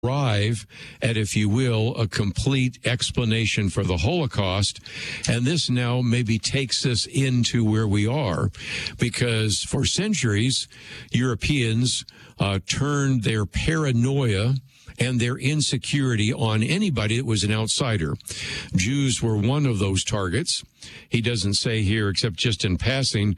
arrive at, if you will, a complete explanation for the Holocaust. And this now maybe takes us into where we are, because for centuries, Europeans turned their paranoia and their insecurity on anybody that was an outsider. Jews were one of those targets. He doesn't say here, except just in passing,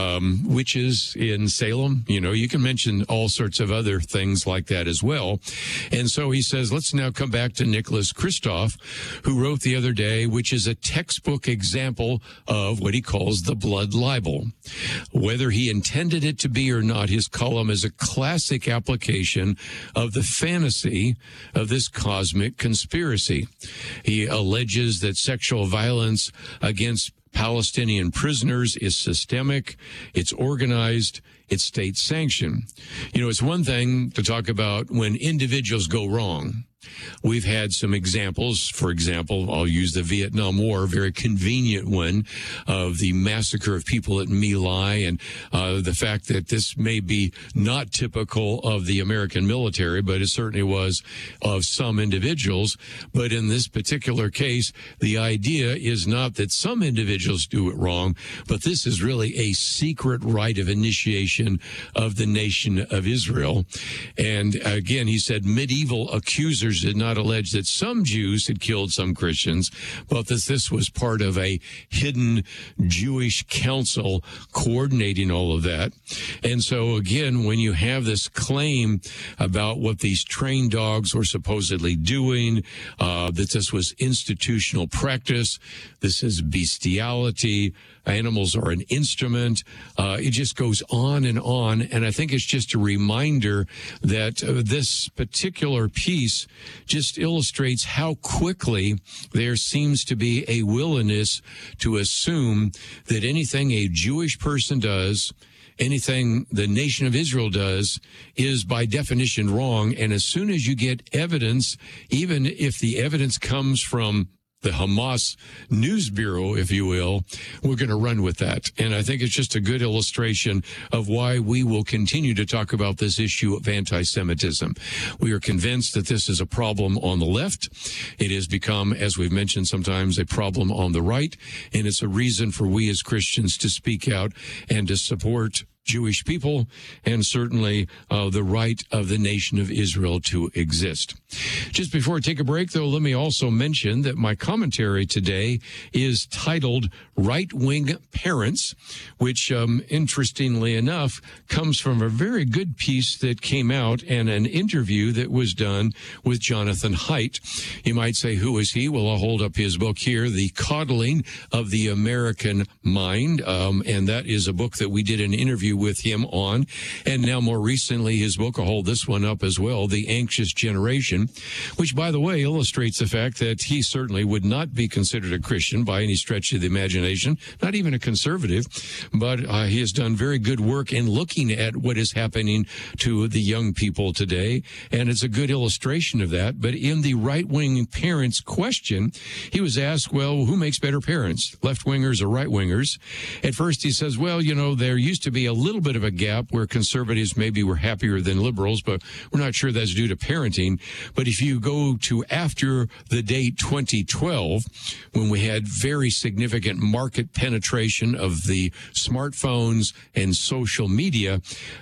witches in Salem. You know, you can mention all sorts of other things like that as well. And so he says, let's now come back to Nicholas Kristof, who wrote the other day, which is a textbook example of what he calls the blood libel. Whether he intended it to be or not, his column is a classic application of the fantasy of this cosmic conspiracy. He alleges that sexual violence against Palestinian prisoners is systemic, it's organized, it's state sanctioned. You know, it's one thing to talk about when individuals go wrong. We've had some examples. For example, I'll use the Vietnam War, a very convenient one, of the massacre of people at My Lai, and the fact that this may be not typical of the American military, but it certainly was of some individuals. But in this particular case, the idea is not that some individuals do it wrong, but this is really a secret rite of initiation of the nation of Israel. And again, he said medieval accusers did not allege that some Jews had killed some Christians, but that this was part of a hidden Jewish council coordinating all of that. And so again, when you have this claim about what these trained dogs were supposedly doing, that this was institutional practice, this is bestiality, animals are an instrument, it just goes on. And I think it's just a reminder that this particular piece just illustrates how quickly there seems to be a willingness to assume that anything a Jewish person does, anything the nation of Israel does, is by definition wrong. And as soon as you get evidence, even if the evidence comes from the Hamas News Bureau, if you will, we're going to run with that. And I think it's just a good illustration of why we will continue to talk about this issue of anti-Semitism. We are convinced that this is a problem on the left. It has become, as we've mentioned sometimes, a problem on the right. And it's a reason for we as Christians to speak out and to support Jewish people, and certainly the right of the nation of Israel to exist. Just before I take a break, though, let me also mention that my commentary today is titled Right-Wing Parents, which, interestingly enough, comes from a very good piece that came out and an interview that was done with Jonathan Haidt. You might say, who is he? Well, I'll hold up his book here, The Coddling of the American Mind, and that is a book that we did an interview with him on. And now more recently, his book, I'll hold this one up as well, The Anxious Generation, which, by the way, illustrates the fact that he certainly would not be considered a Christian by any stretch of the imagination, not even a conservative, but he has done very good work in looking at what is happening to the young people today. And it's a good illustration of that. But in the right-wing parents question, he was asked, well, who makes better parents, left-wingers or right-wingers? At first he says, well, you know, there used to be a little bit of a gap where conservatives maybe were happier than liberals, but we're not sure that's due to parenting. But if you go to after the date 2012, when we had very significant market penetration of the smartphones and social media,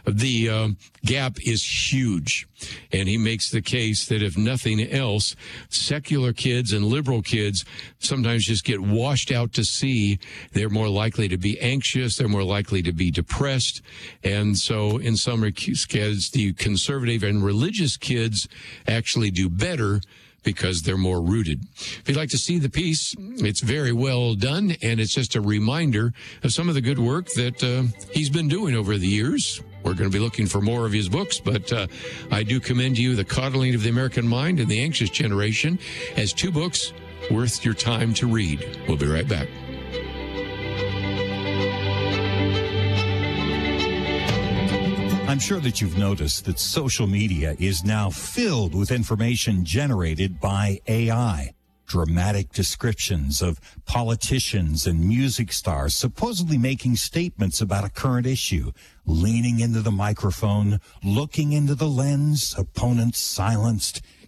the gap is huge. And he makes the case that if nothing else, secular kids and liberal kids sometimes just get washed out to sea. They're more likely to be anxious. They're more likely to be depressed. And so in some kids, the conservative and religious kids actually do better because they're more rooted. If you'd like to see the piece, it's very well done, and it's just a reminder of some of the good work that he's been doing over the years. We're going to be looking for more of his books, but I do commend you The Coddling of the American Mind and The Anxious Generation as two books worth your time to read. We'll be right back. I'm sure that you've noticed that social media is now filled with information generated by AI. Dramatic descriptions of politicians and music stars supposedly making statements about a current issue, leaning into the microphone, looking into the lens, opponents silenced.